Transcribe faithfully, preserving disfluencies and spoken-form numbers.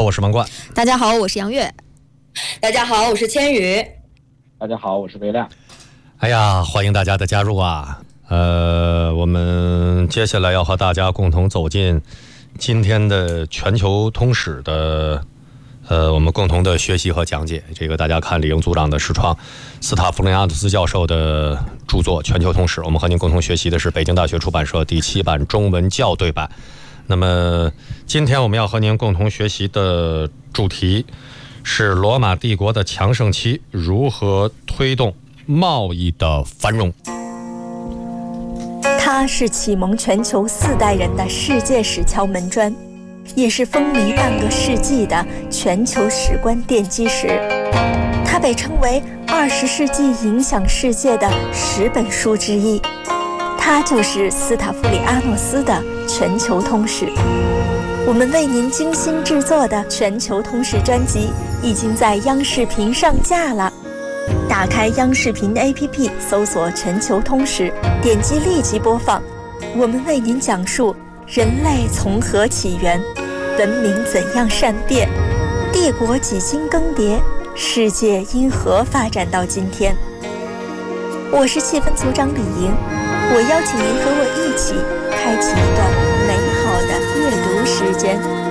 我是王冠。 大家好，我是杨月。 大家好，我是千羽。 大家好，我是魏亮。 哎呀，欢迎大家的加入啊！呃，我们接下来要和大家共同走进今天的全球通史的呃，我们共同的学习和讲解。这个大家看李英组长的实创，斯塔夫林阿努斯教授的著作《全球通史》，我们和您共同学习的是北京大学出版社第七版中文校对版。那么今天我们要和您共同学习的主题是罗马帝国的强盛期如何推动贸易的繁荣。 它是启蒙全球四代人的世界史敲门砖，也是风靡半个世纪的全球史观奠基石。它被称为二十世纪影响世界的十本书之一。它就是斯塔夫里阿诺斯的《全球通史》。我们为您精心制作的《全球通史》专辑已经在央视频上架了。打开央视频 A P P， 搜索《全球通史》，点击立即播放。我们为您讲述人类从何起源，文明怎样善变，帝国几经更迭，世界因何发展到今天。我是气氛组长李莹，我邀请您和我一起开启一段美好的阅读时间。